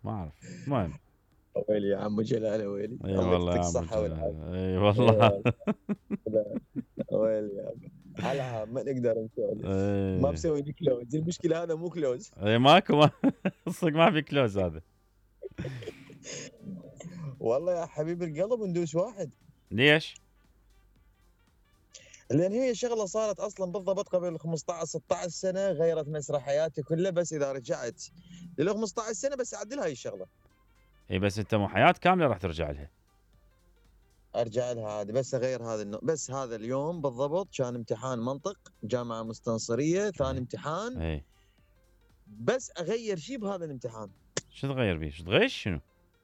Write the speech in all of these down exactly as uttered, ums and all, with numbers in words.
ما اعرف. المهم. ويلي يا عم جلال، ويلي اي الله والله يعطيك يا عم الصحة والعافية. جلال، اي إي والله. والله. ويلي يا عم. على ما نقدر نسولف، ما اي مسوي لي كلوز، المشكلة هذا مو كلوز. اي ماكو ما صدق ما في كلوز هذا. والله يا حبيب القلب ندوس واحد، ليش؟ لأن هي شغلة صارت أصلًا بالضبط قبل خمسطعش ستطعش سنة، غيرت مسار حياتي كله، بس إذا رجعت لل خمسطعش سنة بس أعدل هاي الشغلة. اي بس انت مو حياة كاملة راح ترجع لها. أرجع لها عادي، بس أغير هذا النوع، بس هذا اليوم بالضبط كان امتحان منطق جامعة مستنصرية، ثاني اي امتحان، اي بس أغير شي بهذا الامتحان. شو تغير بيه؟ شو تغير شنو؟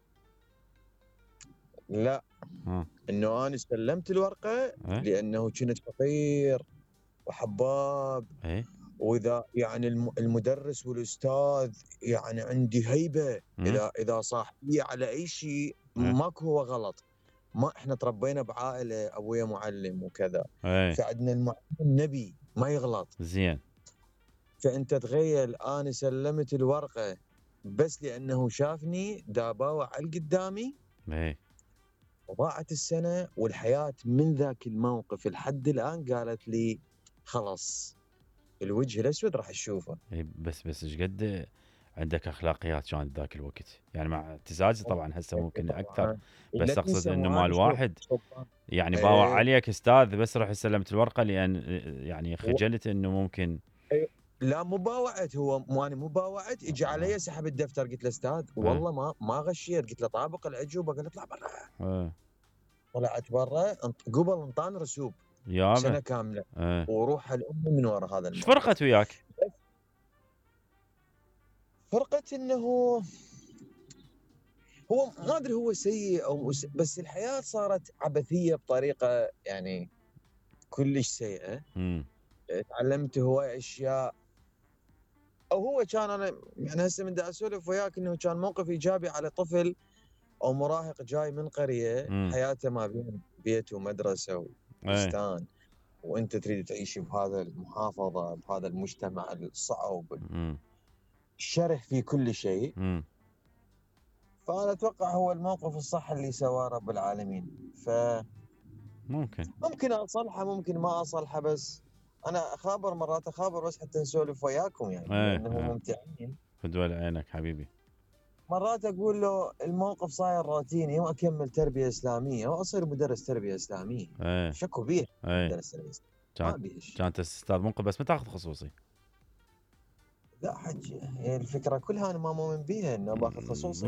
لأ، ها إنه أنا استلمت الورقة اي لأنه كنت فقير وحبّاب، اي وإذا يعني الم المدرس والأستاذ يعني عندي هيبة، امم إذا إذا صاح بي على أي شيء اي ماكو هو غلط. ما إحنا تربينا بعائلة أبويا معلم وكذا، اي فعندنا المعلم نبي ما يغلط. زين. فأنت تخيل أنا سلمت الورقة بس لأنه شافني داباوع على قدامي، اي وضاعت السنة والحياة من ذاك الموقف لحد الآن قالت لي خلاص الوجه الأسود راح تشوفه. اي بس بس ايش قد عندك اخلاقيات كانت ذاك الوقت؟ يعني مع اعتزازي طبعا هسه ممكن اكثر، طبعا بس لا اقصد تنسى انه مال وأنا شوف واحد سلطان. يعني باوع إيه عليك استاذ بس رحت سلمت الورقه لان يعني و- خجلت انه ممكن. إيه، لا مو باوعت، هو مو انا مو باوعت، اجى اه علي سحب الدفتر، قلت له استاذ اه والله ما ما غشيت، قلت له طابق العجوبه، قال اطلع برا. اه طلعت برا، انط- قبل انطاني رسوب يابا سنه كامله اه. وروح الام من ورا هذا ايش الموقف. فرقت وياك؟ فرقت انه هو ما ادري هو سيء او مس... بس الحياه صارت عبثيه بطريقه يعني كلش سيئه. امم تعلمت هواي اشياء، او هو كان انا يعني هسه من دا اسولف وياك انه كان موقف ايجابي على طفل او مراهق جاي من قريه امم حياته ما بين بيت ومدرسه اي وبستان، وانت تريد تعيش بهذا المحافظه بهذا المجتمع الصعب امم الشرح في كل شيء. امم فانا اتوقع هو الموقف الصح اللي سواه رب العالمين، ممكن. فممكن اصلحه ممكن ما اصلحه، بس انا اخابر مرات اخابر بس حتى نسولف وياكم يعني اي لانه اي ممتعين. فدوى عينك حبيبي. مرات اقول له الموقف صاير روتيني واكمل تربيه اسلاميه واصير مدرس تربيه اسلاميه، اي شكو بيه اي مدرس تربيه اسلاميه كانت ما بيش. كانت استاذ منقذ بس ما تاخذ خصوصي. لا حجي هي الفكره كلها انا ما مؤمن بيها انه باخذ خصوصي.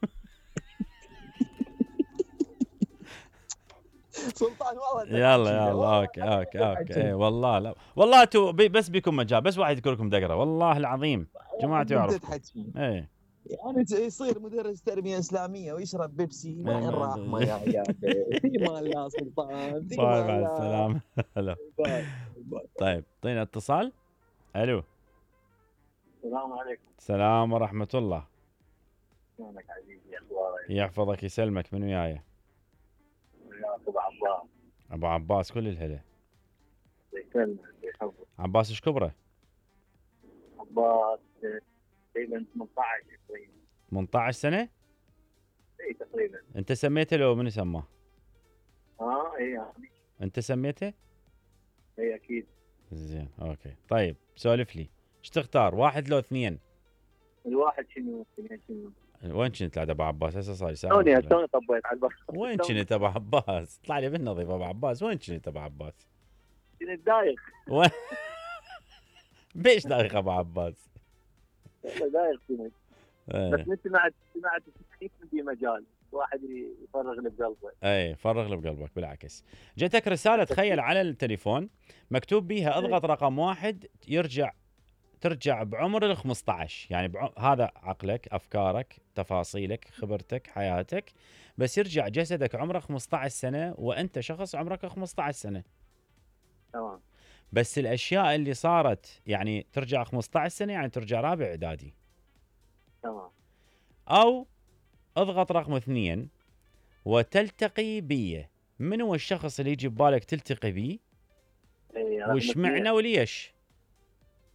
سلطان والله انت يلا تحكيله يلا والله اوكي اوكي اوكي اي تحكي. والله لا والله تو بي بس بيكون مجال بس واحد يذكر لكم دقره والله العظيم جماعه انت يعرفكم. تحكي اي يعني يصير مدرس تربيه اسلاميه ويشرب بيبسي إي وين ما- راح ما يا عيال في مان لا سلطان في باي مان مع لا. السلامه. هلا. باي باي. طيب اعطينا اتصال. الو. السلام عليكم. السلام ورحمه الله. شلونك عزيزي اخبارك؟ يحفظك يسلمك من وياي. وياك ابو عباس. ابو عباس كل الهلا. يسلمك يحفظك. عباس ايش كبره؟ عباس تقريبا ثمانية عشر تقريبا. ثمانية عشر سنه. اي تقريبا. انت سميته لو من سماه؟ اه اي يعني انت سميته؟ اي اكيد. زين اوكي طيب سولف لي. ايش تختار واحد لو اثنين؟ الواحد شنو اثنين شنو؟ وين كنت لا ابو عباس هسه صار لي ساعه توني ولا- توني طبيت على البر. وين كنت ابو عباس؟ طلع لي بالنظيف ابو عباس وين كنت ابو عباس؟ كنت دايخ وين بيش دايخ ابو عباس؟ والله دايخ كنت. بس ايه من سمعت سمعت في مجال واحد يفرغ لي بقلبه. ايه فرغ له بقلبك بالعكس. جتك رساله تخيل على التليفون مكتوب بيها اضغط رقم واحد يرجع ترجع بعمر ال خمسة عشر يعني بعم... هذا عقلك افكارك تفاصيلك خبرتك حياتك بس يرجع جسدك عمره خمسة عشر سنه وانت شخص عمرك خمسة عشر سنه. تمام بس الاشياء اللي صارت يعني ترجع خمسة عشر سنه يعني ترجع رابع اعدادي. تمام. او اضغط رقم اثنين وتلتقي بي. من هو الشخص اللي يجي ببالك تلتقي بيه؟ اي رقم وش معنى اثنين. وليش؟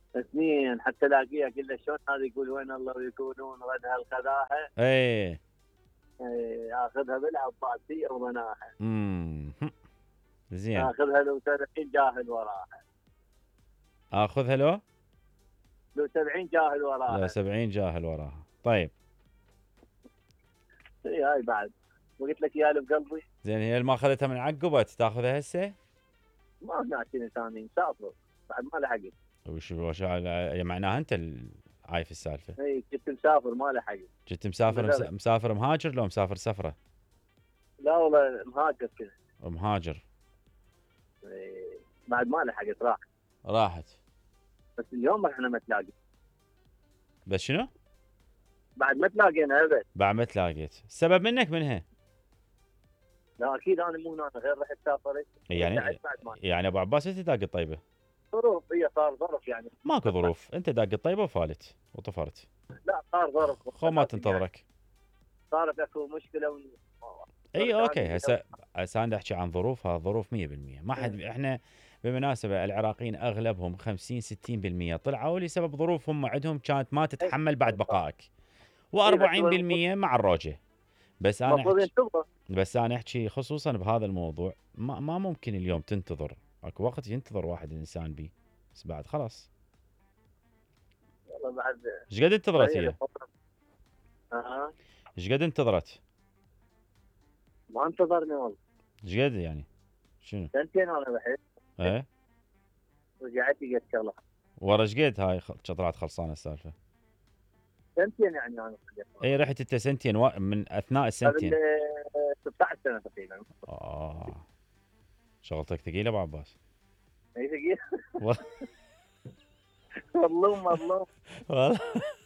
سنين حتى الاقيها كل شلون هذا يقول وين الله ويكونون غدها الخذاها. ايه إيه، اخذها بالعباسيه ومناها. امم زين. اخذها لو سبعين جاهل وراها. اخذها لو لو سبعين جاهل وراها. لو سبعين جاهل وراها. طيب اي هاي بعد وقلت لك يا بقلبي. زين هي ما اخذتها من عقبت تاخذها هسه؟ ما ناسين ثاني مسافر بعد ما لحقت. وش وش يعني معناها انت عايف السالفه؟ اي كنت مسافر ما لحقت. كنت مسافر مس... مسافر مهاجر لو مسافر سفره؟ لا والله مهاجر كذا. مهاجر. إيه بعد ما لحقت راحت. راحت. بس اليوم احنا ما تلاقي. بس شنو؟ بعد ما تلاقينا ابد. بعد ما تلاقيت. السبب منك منها؟ لا اكيد انا مو انا غير رحت سافرت. يعني يعني ابو عباس انت داق الطيبه. ظروف هي صار ظرف يعني. ماكو ظروف، انت داق الطيبه وفالت وطفرت. لا صار ظرف. خو ما تنتظرك. يعني صارت اكو مشكله و... اي اوكي هسه هسه انا احكي عن ظروف، هذا ظروف مية بالمية ما حد. احنا بالمناسبه العراقيين اغلبهم خمسين ستين بالمية طلعوا لسبب ظروف هم عندهم كانت ما تتحمل بعد بقائك. وأربعين بالمية مع الروجه. بس انا أحكي بس انا احكي خصوصا بهذا الموضوع ما, ما ممكن اليوم تنتظر. اكو وقت ينتظر واحد الانسان بيه بس بعد خلاص. والله بعد ايش قد انتظرت هي؟ اه ايش قد انتظرت؟ ما انتظرني والله. ايش قد يعني؟ شنو؟ سنتين انا رحت. ايه رجعت لقيت شغله. ورا ايش قد هاي طلعت خلصانه السالفه؟ سنتين يعني انا. اي رحت انت سنتين و... من اثناء السنتين. ستة عشر سنه تقريبا. اه شغلتك ثقيله ابو عباس. اي ثقيله. والله والله والله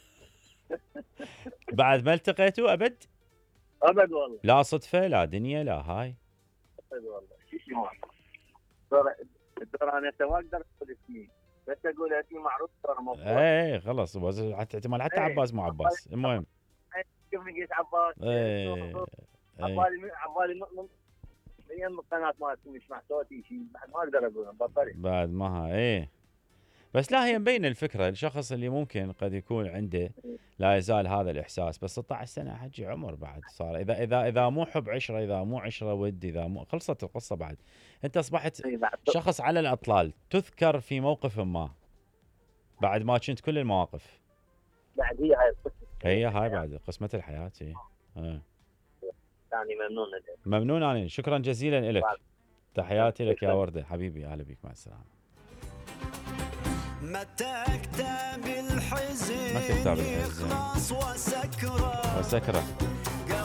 بعد ما التقيتوا ابد؟ ابد والله. لا صدفه لا دنيا لا هاي. ابد والله. دور الدور انا ما اقدر اقول اسمي بس اقول اسمي معروف ترى مو. ايه خلص حتى احتمال حتى عباس مو عباس. المهم شوف لقيت عباس. ايه عبالي عبالي ايام القناه مالتي يسمع صوتي شيء بعد ما اقدر اقول بطريق. بعد ما ها ايه بس لا هي مبينه الفكره. الشخص اللي ممكن قد يكون عنده لا يزال هذا الاحساس بس ستة عشر سنه حجي عمر بعد صار. اذا اذا اذا مو حب عشره، اذا مو عشره ود، اذا مو خلصت القصه بعد. انت اصبحت شخص على الاطلال تذكر في موقف ما بعد ما كنت كل المواقف. بعد هي هاي هي هاي بعد قسمه الحياه. هي اه يعني ممنون لك. ممنون انا. شكرا جزيلا لك. تحياتي لك يا ورده حبيبي. اهلا بك مع السلامه. ما تكتب الحزن ما تكتب الحزن يخلص وسكره وسكره